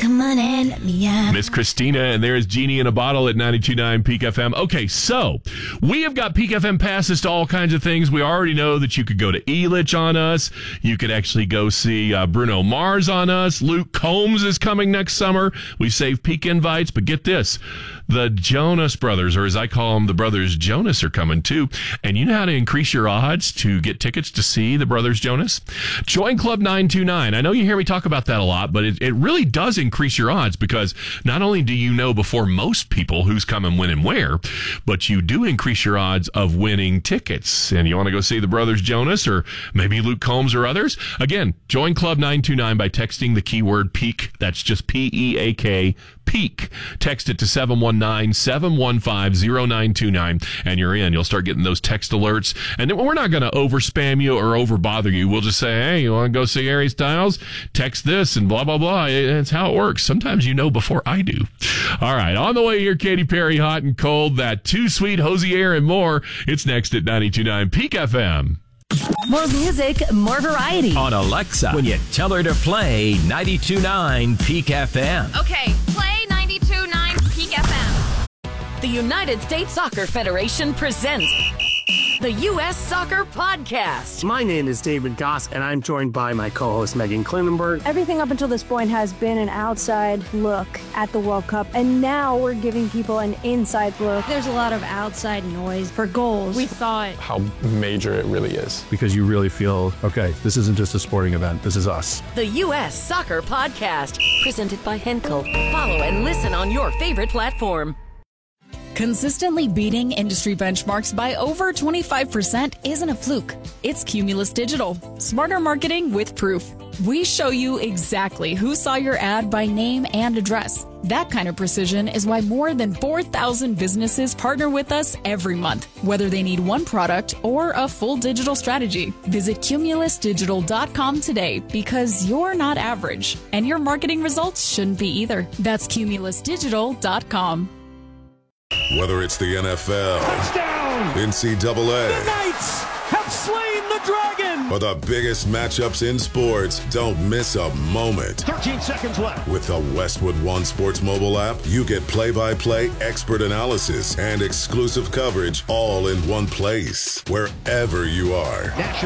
come on and let me out. Miss Christina, and there's Genie in a Bottle at 92.9 Peak FM. Okay, so we have got Peak FM passes to all kinds of things. We already know that you could go to Elitch on us. You could actually go see Bruno Mars on us. Luke Combs is coming next summer. We saved Peak invites, but get this. The Jonas Brothers, or as I call them, the Brothers Jonas, are coming too. And you know how to increase your odds to get tickets to see the Brothers Jonas? Join Club 929. I know you hear me talk about that a lot, but it really does increase your odds because not only do you know before most people who's coming, when, and where, but you do increase your odds of winning tickets. And you want to go see the Brothers Jonas or maybe Luke Combs or others? Again, join Club 929 by texting the keyword PEAK. That's just PEAK. Peak. Text it to 719-715-0929 and you're in. You'll start getting those text alerts. And then we're not going to over spam you or over bother you. We'll just say, hey, you want to go see Harry Styles? Text this and blah, blah, blah. It's how it works. Sometimes you know before I do. All right. On the way here, Katy Perry, Hot and Cold, That Too Sweet, Hosier, and more. It's next at 92.9 Peak FM. More music, more variety. On Alexa, when you tell her to play 92.9 Peak FM. Okay, play 92.9 Peak FM. The United States Soccer Federation presents the U.S. Soccer Podcast. My name is David Goss, and I'm joined by my co-host Megan Klinenberg. Everything up until this point has been an outside look at the World Cup, and now we're giving people an inside look. There's a lot of outside noise for goals. We thought how major it really is. Because you really feel, okay, this isn't just a sporting event, this is us. The U.S. Soccer Podcast, presented by Henkel. Follow and listen on your favorite platform. Consistently beating industry benchmarks by over 25% isn't a fluke. It's Cumulus Digital. Smarter marketing with proof. We show you exactly who saw your ad by name and address. That kind of precision is why more than 4,000 businesses partner with us every month, whether they need one product or a full digital strategy. Visit cumulusdigital.com today because you're not average, and your marketing results shouldn't be either. That's cumulusdigital.com. Whether it's the NFL, touchdown, NCAA, the Knights have slain the dragon, or the biggest matchups in sports, don't miss a moment. 13 seconds left. With the Westwood One Sports mobile app, you get play-by-play expert analysis and exclusive coverage all in one place, wherever you are.